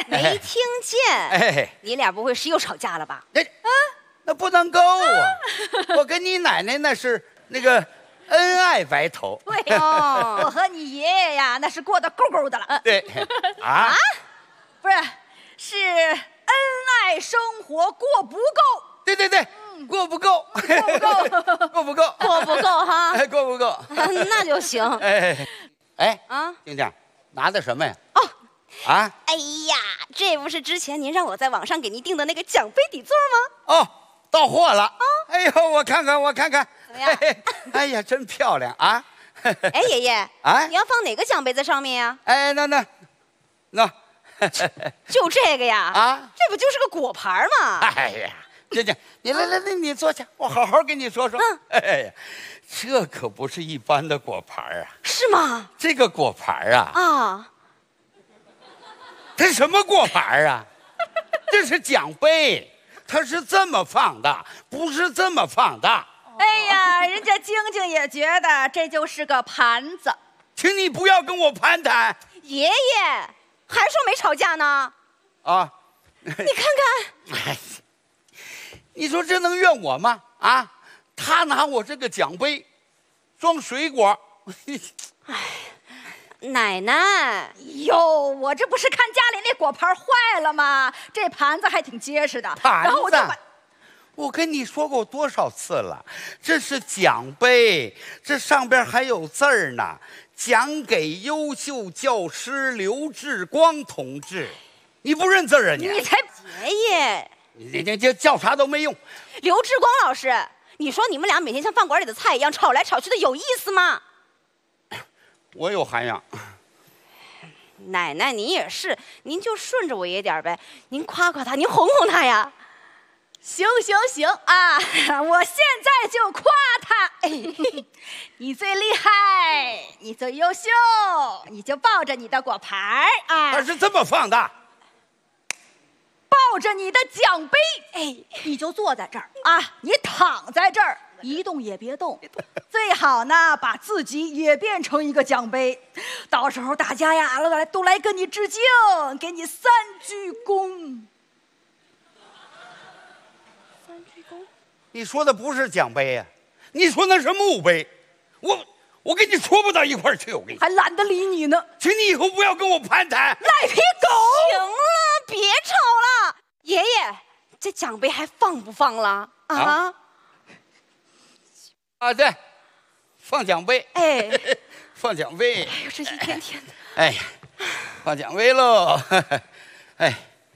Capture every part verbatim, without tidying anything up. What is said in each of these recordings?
没听见。 哎， 你俩不会是又吵架了吧？ 那啊，那不能够啊！我跟你奶奶那是那个恩爱白头。 对，哦、我和你爷爷呀，那是过得够够的了。 对，啊， 不是，是恩爱生活过不够。 对对对，嗯、过不够， 过不够， 过不够， 过不够哈？ 哎，过不够， 那就行。 哎，哎， 啊， 静静，拿的什么呀？ 哦， 啊， 哎呀，这不是之前您让我在网上给您订的那个奖杯底座吗？ 哦，到货了。哦，哎呦，我看看，我看看， 怎么样？ 哎呀，真漂亮啊！ 哎，爷爷， 啊， 你要放哪个奖杯在上面呀？ 哎，那那，那， 就这个呀？ 啊， 这不就是个果盘吗？ 哎呀，静静，你来来来，你坐下，我好好跟你说说。嗯，哎呀，这可不是一般的果盘啊。 是吗？ 这个果盘啊， 啊， 它什么果盘啊？这是奖杯，它是这么放的，不是这么放的。 哎呀，人家晶晶也觉得这就是个盘子。 请你不要跟我攀谈。 爷爷还说没吵架呢。 啊， 你看看。 哎，你说这能怨我吗？啊，他拿我这个奖杯装水果。 哎，奶奶， 哟，我这不是看家里那果盘坏了吗？这盘子还挺结实的。 盘子。 然后我就把我跟你说过多少次了，这是奖杯，这上边还有字儿呢，奖给优秀教师刘志光同志。你不认字啊你？ 你才爷爷， 你你这叫啥都没用。 刘志光老师，你说你们俩每天像饭馆里的菜一样吵来吵去的，有意思吗？ 我有涵养。 奶奶，您也是，您就顺着我爷点呗，您夸夸他，您哄哄他呀。 行行行啊！我现在就夸他，哎，你最厉害，你最优秀，你就抱着你的果盘啊， 它是这么放的， 抱着你的奖杯，哎，你就坐在这儿啊，你躺在这儿，一动也别动，最好呢，把自己也变成一个奖杯，到时候大家呀，来都来跟你致敬，给你三鞠躬。 你说的不是奖杯呀、啊，你说那是墓碑，我我跟你说不到一块儿去，我跟你还懒得理你呢， 请你以后不要跟我攀谈， 赖皮狗！ 行了，别吵了，爷爷，这奖杯还放不放了啊？啊， 啊对，放奖杯， 哎， 放奖杯， 哎呦，这一天天的， 哎，放奖杯喽，哎，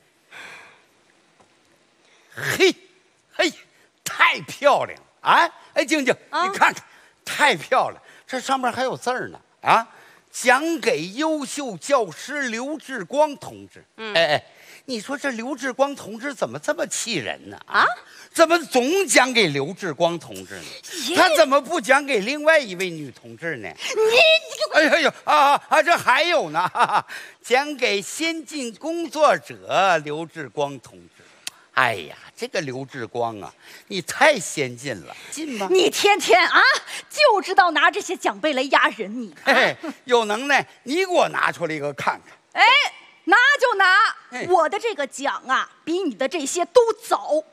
嘿。嘿，太漂亮了啊！哎，静静，啊、你看看，太漂亮，这上面还有字儿呢啊！奖给优秀教师刘志光同志。嗯，哎哎，你说这刘志光同志怎么这么气人呢？啊，怎么总奖给刘志光同志呢？他怎么不奖给另外一位女同志呢？你，哎呦呦啊啊！这还有呢，哈哈，奖给先进工作者刘志光同志。哎呀，这个刘志光啊，你太先进了，进吗？ 你天天啊，就知道拿这些奖杯来压人你， 嘿嘿，有能耐你给我拿出来一个看看。 哎，拿就拿，我的这个奖啊，比你的这些都早。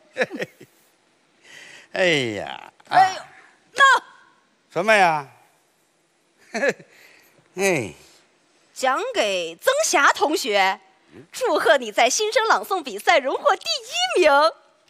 哎呀， 哎呦，那什么呀？哎， 奖给曾霞同学。祝贺你在新生朗诵比赛荣获第一名。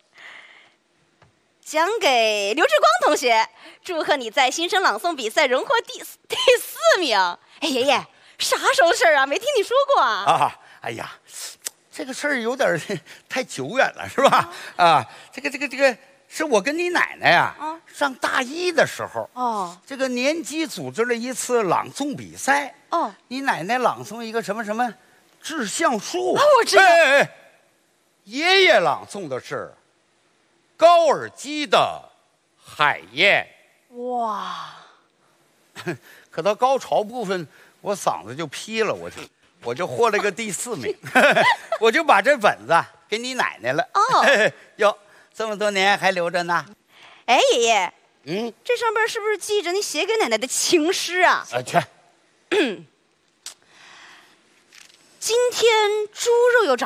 奖给刘志光同学，祝贺你在新生朗诵比赛荣获第第四名。哎，爷爷，啥时候事儿啊？没听你说过啊？ 啊，哎呀，这个事儿有点太久远了，是吧？啊，啊这个这个这个，是我跟你奶奶呀、啊，啊、上大一的时候，哦，这个年级组织了一次朗诵比赛。哦，你奶奶朗诵一个什么什么？致橡树啊，我知道。 哎哎，爷爷朗诵的是高尔基的《海燕》。 哇！ 可到高潮部分，我嗓子就劈了，我就我就获了个第四名，我就把这本子给你奶奶了。哦，哟，这么多年还留着呢。 哎，爷爷，嗯，这上边是不是记着你写给奶奶的情诗啊？ 啊，去。 今天猪肉又涨